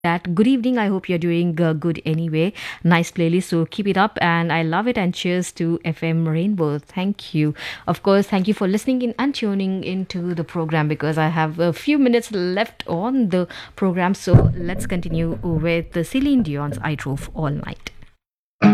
that. Good evening. I hope you're doing good anyway. Nice playlist. So keep it up. And I love it. And cheers to FM Rainbow. Thank you. Of course, thank you for listening in and tuning into the program because I have a few minutes left on the program. So let's continue with the Celine Dion's I Drove All Night.